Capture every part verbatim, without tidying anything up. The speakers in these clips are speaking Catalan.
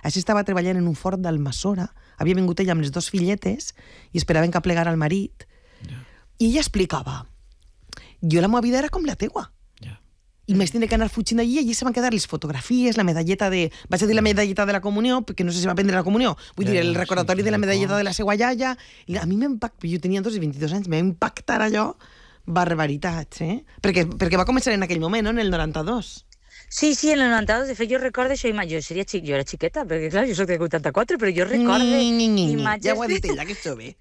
Això estava treballant en un fort d'Almassora, havia vingut ella amb les dues filletes i esperaven que aplegara el marit. Yeah. I ella explicava, jo la meva vida era com la teua. Yeah. I més tindré que anar fugint d'allí, i allí se van quedar les fotografies, la medalleta de... Vaig a dir la medalleta de la comunió, perquè no sé si va prendre la comunió. Vull yeah, dir, el recordatori sí, de la medalleta de la seva iaia. I a mi m'impacta, jo tenia entonces vint-i-dos anys, m'ha impactat allò, barbaritats, eh? Perquè, perquè va començar en aquell moment, no? En el noranta-dos. Sí, sí, en el noranta-dos, de fet, jo recordo això, jo, seria xic, jo era xiqueta, perquè clar, jo soc de vuitanta-quatre, però jo recordo ni, ni, ni, imatges... Ja ho ha dit ella, que és jove.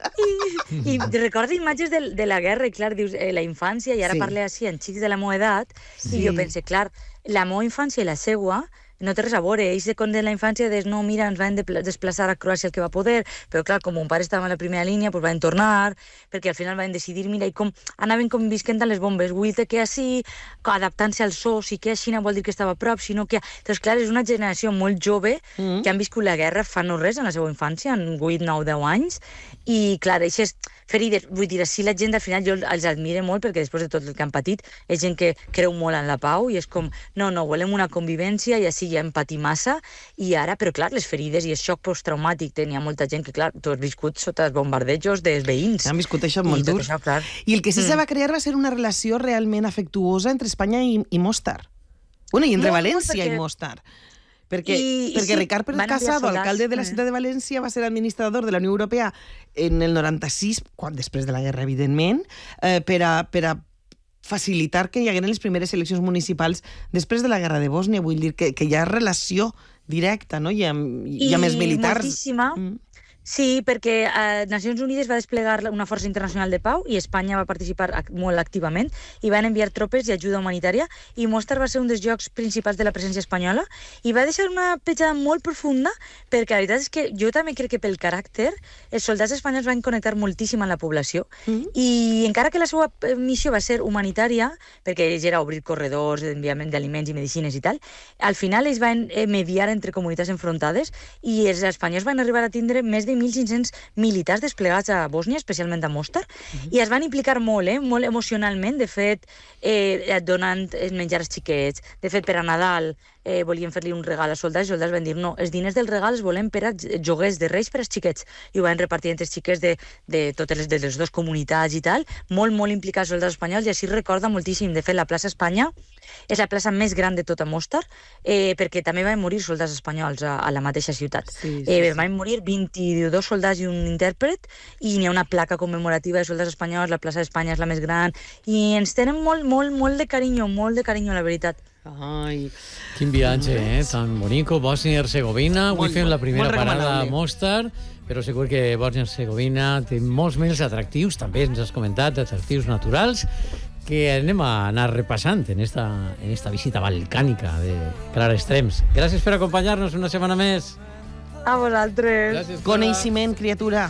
I, i recordo imatges de, de la guerra, i clar, dius, eh, la infància, i ara sí. Parle així en xics de la meva edat, sí. I jo pense, clar, la meva infància i la seua no té res a veure. Ells de quan de la infància des, no, mira, ens van desplaçar a Croàcia el que va poder, però clar, com un pare estava en la primera línia, doncs van tornar, perquè al final van decidir, mira, i com anaven com visquent a les bombes, vull dir que així, adaptant-se al so, si que així no vol dir que estava a prop, sinó que... Doncs clar, és una generació molt jove mm. que han viscut la guerra fa no res en la seva infància, en vuit, nou, deu anys, i clar, això és ferides, vull dir, així la gent al final jo els admiro molt perquè després de tot el que han patit és gent que creu molt en la pau i és com, no, no, volem una convivència i així ja hem patit massa i ara, però clar, les ferides i el xoc posttraumàtic, tenia molta gent que, clar, tu has viscut sota els bombardejos dels veïns. Han viscut això molt dur. Això, clar. I el que sí mm. se va crear va ser una relació realment afectuosa entre Espanya i, i Mostar. Bueno, i entre no, València perquè... i Mostar. Perquè, I, perquè i sí, Ricard Pérez Casado, alcalde de la ciutat de València, va ser administrador de la Unió Europea en el noranta-sis, quan, després de la guerra, evidentment, eh, per, a, per a facilitar que hi hagueren les primeres eleccions municipals després de la guerra de Bòsnia. Vull dir que, que hi ha relació directa, no? Hi ha, hi ha més militars. I moltíssima. Mm. Sí, perquè eh, Nacions Unides va desplegar una força internacional de pau i Espanya va participar molt activament i van enviar tropes i ajuda humanitària i Mostar va ser un dels llocs principals de la presència espanyola i va deixar una petjada molt profunda perquè la veritat és que jo també crec que pel caràcter els soldats espanyols van connectar moltíssim amb la població mm-hmm. i encara que la seva missió va ser humanitària, perquè ells era obrir corredors d'enviament d'aliments i medicines i tal, al final ells van mediar entre comunitats enfrontades i els espanyols van arribar a tindre més de mil cinc-cents militars desplegats a Bòsnia, especialment a Mostar, uh-huh. i es van implicar molt, eh? Molt emocionalment, de fet, eh, donant menjar als xiquets, de fet, per a Nadal eh, volien fer-li un regal als soldats, i els soldats van dir, no, els diners del regal els volem per a joguers de reis per als xiquets, i ho van repartir entre els xiquets de, de totes les, de les dues comunitats i tal, molt, molt implicats soldats espanyols, i així recorda moltíssim. De fet, la plaça Espanya és la plaça més gran de tota Mostar, eh, perquè també van morir soldats espanyols a, a la mateixa ciutat. Sí, sí, eh, sí. Van morir vint-i-dos soldats i un intèrpret, i n'hi ha una placa commemorativa de soldats espanyols, la plaça d'Espanya és la més gran, i ens tenen molt, molt, molt de carinyo, molt de carinyo, la veritat. Ai. Quin viatge, eh? Tan bonico. Bòsnia i Hercegovina. Avui fem la primera parada a Mostar, però segur que Bòsnia i Hercegovina té molts més atractius, també ens has comentat, atractius naturals, que anem a anar repassant en esta, en esta visita balcànica de Clara Estrems. Gràcies per acompanyar-nos una setmana més. A vosaltres. Gràcies, coneixement, criatura.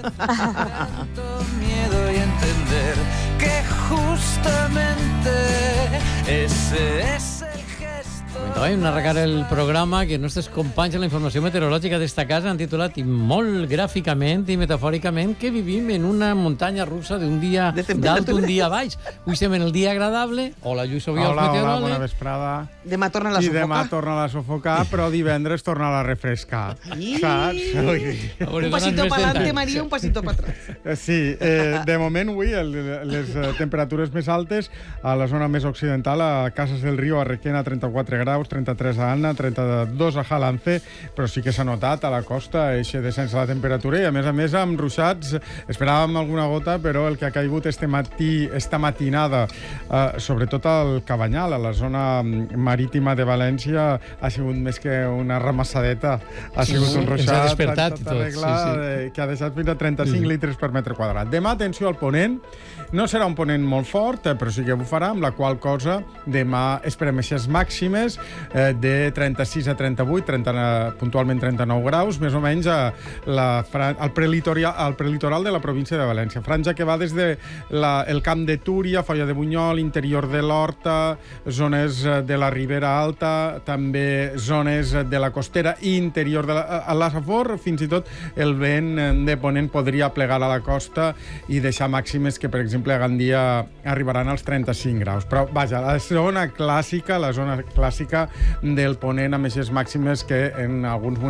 Miedo y entender que justamente ese es el gesto. Comentàvem arrencar el programa que els nostres companys de la informació meteorològica d'esta casa han titulat i molt gràficament i metafòricament que vivim en una muntanya russa d'un dia d'alt, un dia baix. Avui estem en el dia agradable. Hola, Lluís Obiols, hola, meteoròleg. Hola, bona vesprada. Demà torna a la I sufocar. I demà torna a la sufocar, però divendres torna a la refrescar. I... Saps? Un pasito para adelante, Maria, un pasito para atrás. Sí, eh, de moment avui el, les temperatures més altes a la zona més occidental, a Casas del Río, a Requena, trenta-quatre graus, trenta-tres a Anna, trenta-dos a Jalance, però sí que s'ha notat a la costa eixe descens a la temperatura i, a més a més, amb ruixats. Esperàvem alguna gota, però el que ha caigut este matí, esta matinada, eh, sobretot al Cabanyal, a la zona marítima de València, ha sigut més que una ramassadeta. Ha sigut sí, un ruixat ens ha despertat tot, tot, arreglar, sí, sí. De, que ha deixat fins a trenta-cinc sí. litres per metre quadrat. Demà, atenció al ponent. No serà un ponent molt fort, però sí que bufarà, amb la qual cosa demà esperem aquestes màximes eh, de trenta-sis a trenta-vuit, trenta, puntualment trenta-nou graus, més o menys a la, al, prelitoral, al prelitoral de la província de València. Franja que va des de la, el Camp de Túria, Foia de Bunyol, interior de l'Horta, zones de la Ribera Alta, també zones de la costera i interior de la, a la Safor, fins i tot el vent de ponent podria plegar a la costa i deixar màximes que, per exemple, a Gandia arribaran als trenta-cinc graus. Però, vaja, la zona clàssica, la zona clàssica del ponent amb aquestes màximes que en alguns